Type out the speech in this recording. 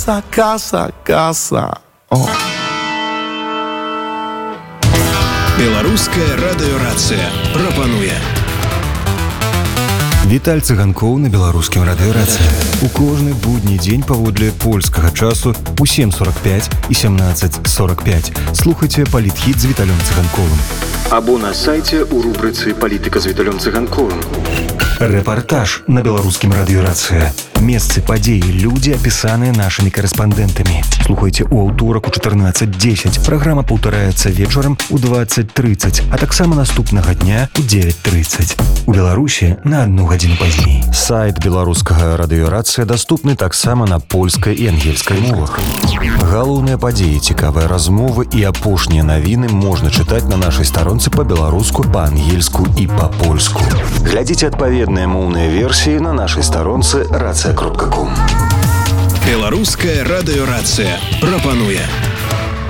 каса, каса, каса. О. Беларуская радыёрацыя прапануе. Віталь Цыганкоў на беларускім радыёрацыі. У кожны будні дзень паводле польскага часу у 7:45 і 17:45 слухайце палітхіт з Віталем Цыганковым. Або на сайце у рубрыцы «Палітыка з Віталем Цыганковым». Рэпартаж на беларускім радыёрацыі. Месцы, падзеі, людзі, апісаныя нашымі корэспандэнтамі. Слухайце ў аўторак у 14:10. Праграма паўтараецца вечарам у 20:30, а таксама наступнага дня у 9:30. У Беларусі на 1 гадзіну пазней. Сайт беларускага радыёрацыя даступны таксама на польскай і ангельскай мовах. Галоўныя падзеі, цікавыя размовы і апошнія навіны можна чытаць на нашай старонцы па-беларуску, па-ангельску і па-польску. Глядзіце адпаведныя моўныя версіі на нашай старонцы racja.com. Беларуская радыёрацыя прапануе.